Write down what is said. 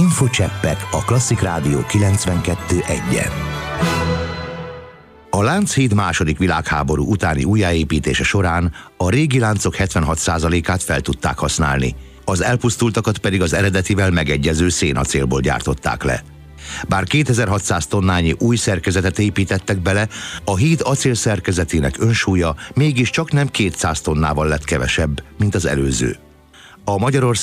Infocseppek a Klasszik Rádió 92.1-en. A Lánchíd második világháború utáni újjáépítése során a régi láncok 76%-át fel tudták használni, az elpusztultakat pedig az eredetivel megegyező szénacélból gyártották le. Bár 2600 tonnányi új szerkezetet építettek bele, a híd acélszerkezetének önsúlya mégiscsak nem 200 tonnával lett kevesebb, mint az előző. A